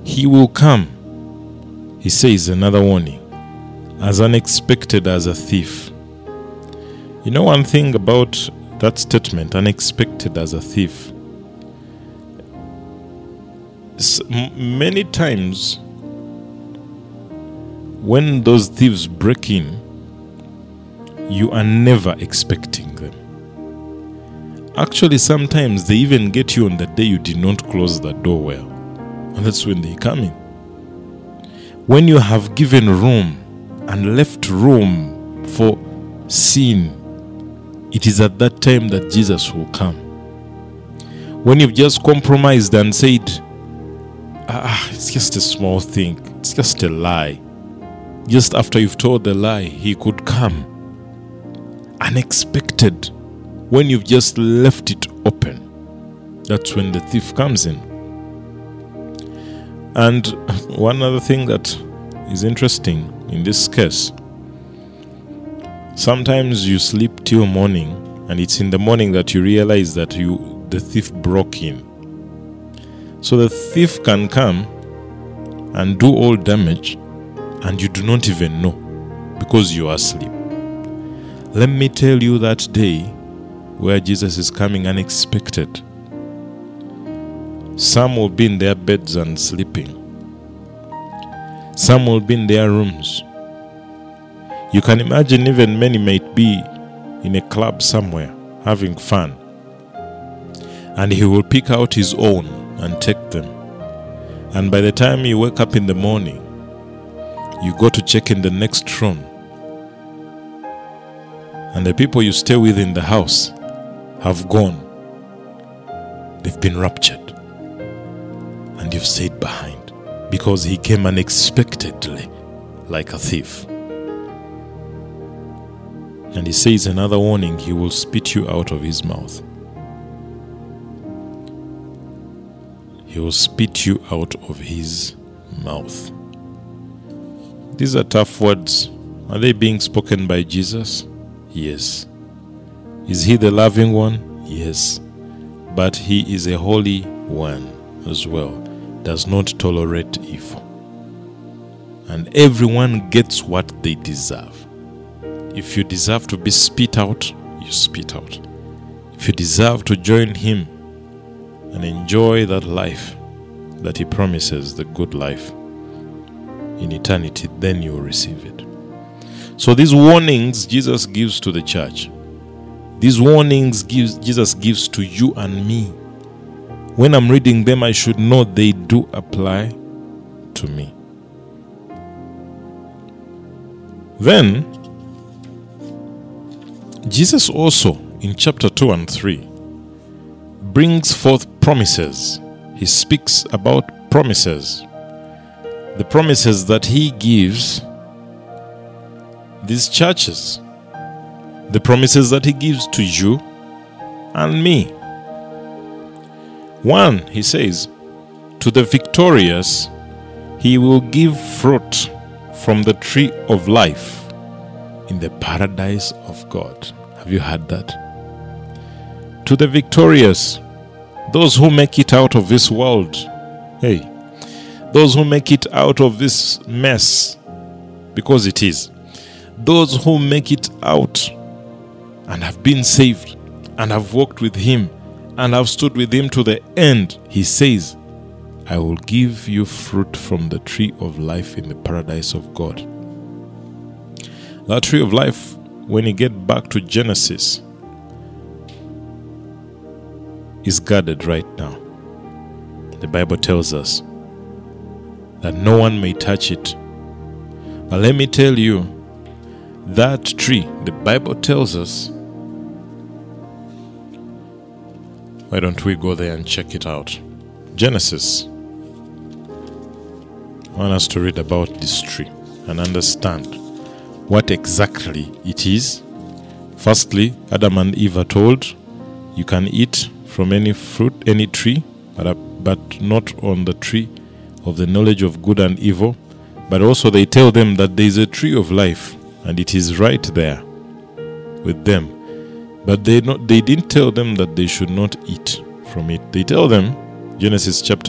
He will come, he says, another warning, as unexpected as a thief. You know one thing about that statement, unexpected as a thief? Many times when those thieves break in, you are never expecting them. Actually, sometimes they even get you on the day you did not close the door well. And that's when they come in. When you have given room and left room for sin, it is at that time that Jesus will come. When you've just compromised and said, it's just a small thing, it's just a lie. Just after you've told the lie, he could come. Unexpected. When you've just left it open, that's when the thief comes in. And one other thing that is interesting in this case, sometimes you sleep till morning, and it's in the morning that you realize that the thief broke in. So the thief can come and do all damage, and you do not even know because you are asleep. Let me tell you that day where Jesus is coming unexpected. Some will be in their beds and sleeping. Some will be in their rooms. You can imagine even many might be in a club somewhere having fun. And he will pick out his own and take them. And by the time you wake up in the morning, you go to check in the next room. And the people you stay with in the house have gone. They've been raptured. And you've stayed behind because he came unexpectedly like a thief. And he says another warning, he will spit you out of his mouth. He will spit you out of his mouth. These are tough words. Are they being spoken by Jesus? Yes. Is he the loving one? Yes. But he is a holy one as well. Does not tolerate evil. And everyone gets what they deserve. If you deserve to be spit out, you spit out. If you deserve to join him and enjoy that life that he promises, the good life in eternity, then you will receive it. So these warnings Jesus gives to the church. These warnings Jesus gives to you and me. When I'm reading them, I should know they do apply to me. Then, Jesus also, in chapter 2 and 3, brings forth promises. He speaks about promises. The promises that he gives these churches. The promises that he gives to you and me. One, he says, to the victorious, he will give fruit from the tree of life in the paradise of God. Have you heard that? To the victorious, those who make it out of this world, those who make it out of this mess, because it is, those who make it out and have been saved and have walked with him and have stood with him to the end, he says, I will give you fruit from the tree of life in the paradise of God. That tree of life, when you get back to Genesis, is guarded right now. The Bible tells us that no one may touch it. But let me tell you, that tree, the Bible tells us, why don't we go there and check it out? Genesis. I want us to read about this tree and understand what exactly it is. Firstly, Adam and Eve are told, you can eat from any fruit, any tree, but not on the tree of the knowledge of good and evil. But also they tell them that there is a tree of life, and it is right there with them. But they didn't tell them that they should not eat from it. They tell them, Genesis chapter